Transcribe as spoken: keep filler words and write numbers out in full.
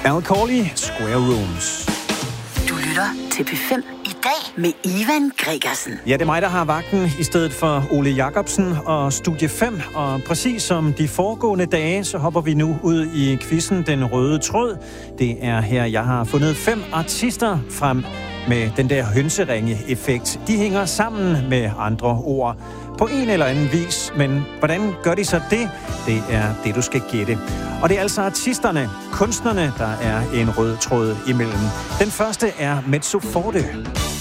Al Corley, Square Rooms. Du lytter til P fem i dag med Ivan Gregersen. Ja, det er mig, der har vagten i stedet for Ole Jacobsen og Studie fem. Og præcis som de foregående dage, så hopper vi nu ud i quizzen Den Røde Tråd. Det er her, jeg har fundet fem artister frem med den der hønseringe-effekt. De hænger sammen med andre ord på en eller anden vis, men hvordan gør de så det? Det er det, du skal gætte. Og det er altså artisterne, kunstnerne, der er en rød tråd imellem. Den første er Mezzo Forte.